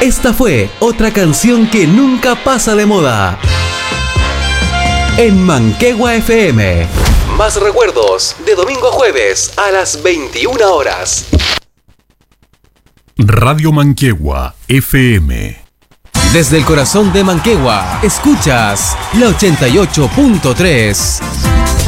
Esta fue otra canción que nunca pasa de moda. En Manquehue FM. Más recuerdos de domingo a jueves a las 21 horas. Radio Manquehue FM. Desde el corazón de Manquehue, escuchas la 88.3.